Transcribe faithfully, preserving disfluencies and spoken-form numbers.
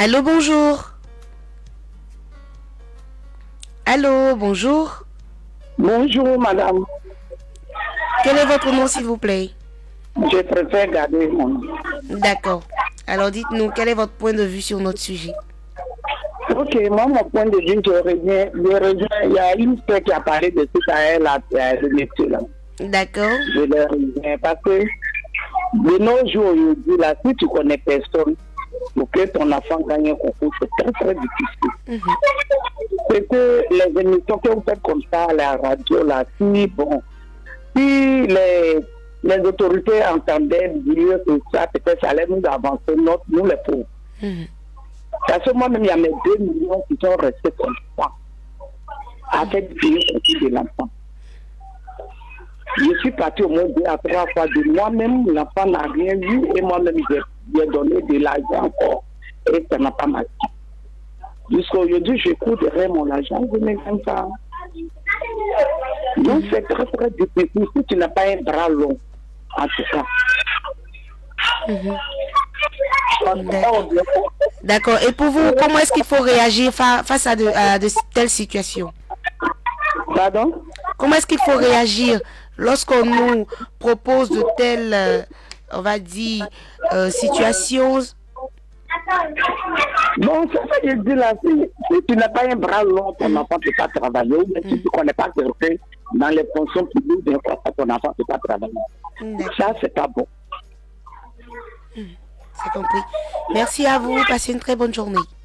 Allô, bonjour. Allô, bonjour. Bonjour, madame. Quel est votre nom, s'il vous plaît? Je préfère garder mon nom. D'accord. Alors, dites-nous, quel est votre point de vue sur notre sujet? Ok, moi, mon point de vue, je reviens, je reviens. Il y a une sœur qui a parlé de tout à elle, là, de métier, là. D'accord. Je le reviens parce que de nos jours, aujourd'hui, là, si tu connais personne, pour que ton enfant gagne un concours, c'est très, très difficile. Mhm. C'est que les émissions que vous faites comme ça à la radio, là, si, bon, si les, les autorités entendaient dire que ça, peut-être ça allait nous avancer, notre, nous les pauvres. Mhm. Parce que moi-même, il y a mes deux millions qui sont restés comme ça, avec le concours de l'enfant. Je suis parti au moins deux à trois fois de moi-même, l'enfant n'a rien vu et moi-même j'ai donné de l'argent encore et ça n'a pas marché. Jusqu'à aujourd'hui, je cours derrière mon argent, je ne gagne pas. Donc c'est très très difficile si tu n'as pas un bras long, en tout cas. Mhm. D'accord. Et pour vous, comment est-ce qu'il faut réagir fa face à de, à de telles situations? Pardon? Comment est-ce qu'il faut réagir lorsqu'on nous propose de telles, euh, on va dire, euh, situations? Bon, c'est ça que je dis là. Si, si tu n'as pas un bras long, ton enfant ne peut pas travailler. Ou si tu ne connais pas quelqu'un dans les fonctions publiques, des fois, ton enfant ne peut pas travailler. Ça, c'est pas bon. C'est compris. Merci à vous. Passez une très bonne journée.